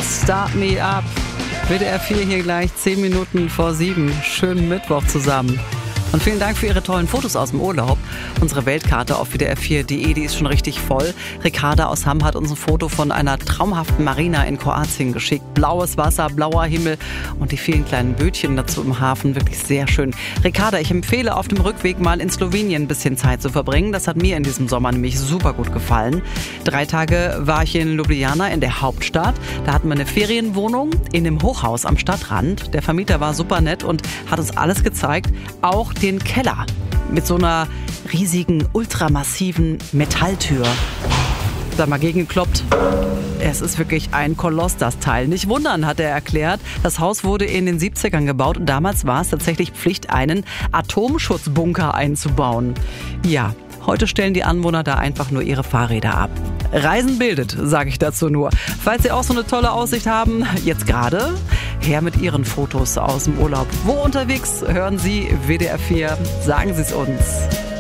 Start Me Up. WDR 4 hier gleich 10 Minuten vor 7. Schönen Mittwoch zusammen. Und vielen Dank für Ihre tollen Fotos aus dem Urlaub. Unsere Weltkarte auf WDR4.de, die ist schon richtig voll. Ricarda aus Hamm hat uns ein Foto von einer traumhaften Marina in Kroatien geschickt. Blaues Wasser, blauer Himmel und die vielen kleinen Bötchen dazu im Hafen. Wirklich sehr schön. Ricarda, ich empfehle auf dem Rückweg mal in Slowenien ein bisschen Zeit zu verbringen. Das hat mir in diesem Sommer nämlich super gut gefallen. 3 Tage war ich in Ljubljana in der Hauptstadt. Da hatten wir eine Ferienwohnung in einem Hochhaus am Stadtrand. Der Vermieter war super nett und hat uns alles gezeigt. Auch den Keller mit so einer riesigen, ultramassiven Metalltür. Da mal gegengekloppt. Es ist wirklich ein Koloss, das Teil. Nicht wundern, hat er erklärt. Das Haus wurde in den 70ern gebaut und damals war es tatsächlich Pflicht, einen Atomschutzbunker einzubauen. Ja, heute stellen die Anwohner da einfach nur ihre Fahrräder ab. Reisen bildet, sage ich dazu nur. Falls Sie auch so eine tolle Aussicht haben, jetzt gerade, her mit Ihren Fotos aus dem Urlaub. Wo unterwegs hören Sie WDR 4? Sagen Sie es uns.